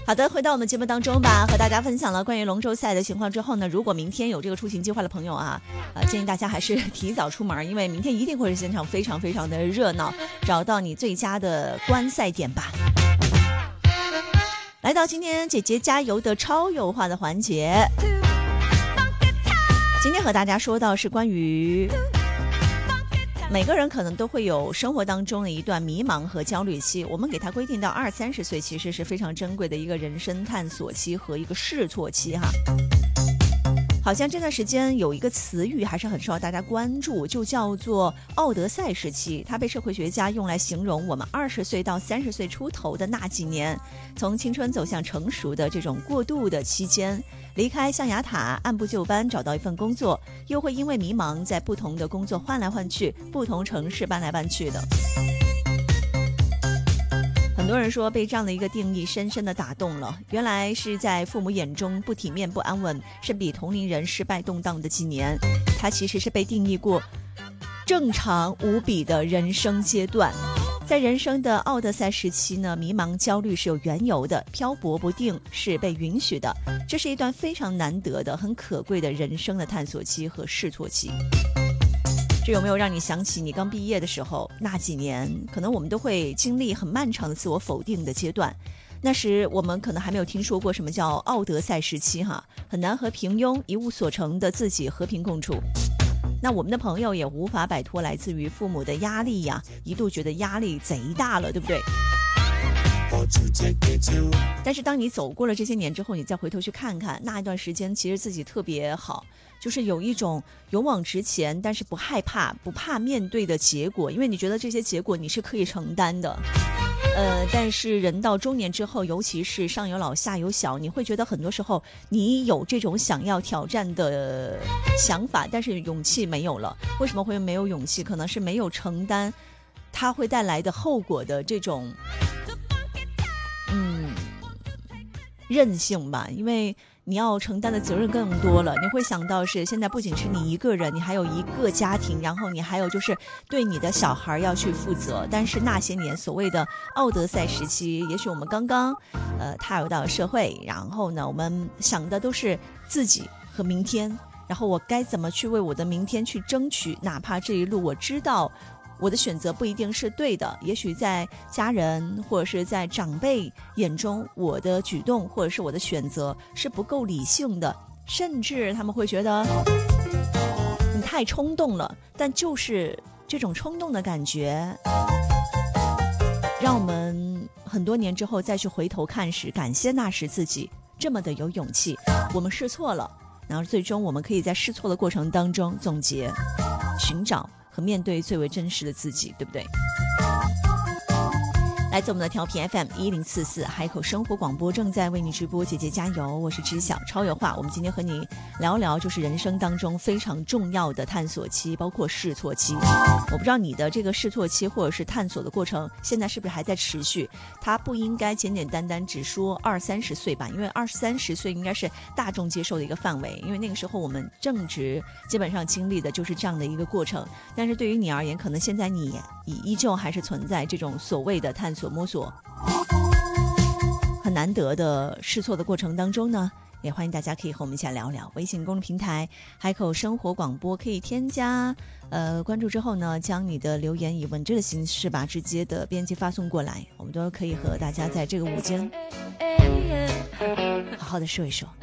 好的，回到我们节目当中吧，和大家分享了关于龙舟赛的情况之后呢，如果明天有这个出行计划的朋友啊，建议大家还是提早出门，因为明天一定会是现场非常非常的热闹，找到你最佳的观赛点吧。来到今天姐姐加油的超有话的环节，今天和大家说到是关于每个人可能都会有生活当中的一段迷茫和焦虑期，我们给它规定到20-30岁，其实是非常珍贵的一个人生探索期和一个试错期哈。好像这段时间有一个词语还是很受到大家关注，就叫做奥德赛时期，它被社会学家用来形容我们20岁到30岁出头的那几年，从青春走向成熟的这种过渡的期间，离开象牙塔按部就班找到一份工作，又会因为迷茫在不同的工作换来换去，不同城市搬来搬去的。很多人说被这样的一个定义深深的打动了，原来是在父母眼中不体面不安稳，甚比同龄人失败动荡的几年，它其实是被定义过正常无比的人生阶段。在人生的奥德赛时期呢，迷茫焦虑是有缘由的，漂泊不定是被允许的，这是一段非常难得的很可贵的人生的探索期和试错期。这有没有让你想起你刚毕业的时候那几年，可能我们都会经历很漫长的自我否定的阶段，那时我们可能还没有听说过什么叫奥德赛时期哈，很难和平庸一无所成的自己和平共处。那我们的朋友也无法摆脱来自于父母的压力呀，一度觉得压力贼大了，对不对？但是当你走过了这些年之后，你再回头去看看那一段时间，其实自己特别好，就是有一种勇往直前，但是不害怕不怕面对的结果，因为你觉得这些结果你是可以承担的。但是人到中年之后，尤其是上有老下有小，你会觉得很多时候你有这种想要挑战的想法，但是勇气没有了。为什么会没有勇气？可能是没有承担它会带来的后果的这种韧性吧，因为你要承担的责任更多了，你会想到是现在不仅是你一个人，你还有一个家庭，然后你还有就是对你的小孩要去负责。但是那些年所谓的奥德赛时期，也许我们刚刚踏入到社会，然后呢我们想的都是自己和明天，然后我该怎么去为我的明天去争取，哪怕这一路我知道我的选择不一定是对的，也许在家人或者是在长辈眼中，我的举动或者是我的选择是不够理性的，甚至他们会觉得你太冲动了。但就是这种冲动的感觉，让我们很多年之后再去回头看时，感谢那时自己这么的有勇气。我们试错了，然后最终我们可以在试错的过程当中总结、寻找和面对最为真实的自己，对不对？来自我们的调频 FM1044 海口生活广播正在为你直播，姐姐加油，我是知晓超有话。我们今天和你聊聊就是人生当中非常重要的探索期，包括试错期。我不知道你的这个试错期或者是探索的过程现在是不是还在持续，它不应该简简单单只说20-30岁吧，因为20-30岁应该是大众接受的一个范围，因为那个时候我们正值基本上经历的就是这样的一个过程。但是对于你而言，可能现在你依旧还是存在这种所谓的探索摸索很难得的试错的过程当中呢，也欢迎大家可以和我们一起来聊聊。微信公众平台海口生活广播可以添加关注之后呢，将你的留言以文字的形式吧直接的编辑发送过来，我们都可以和大家在这个午间好好的说一说。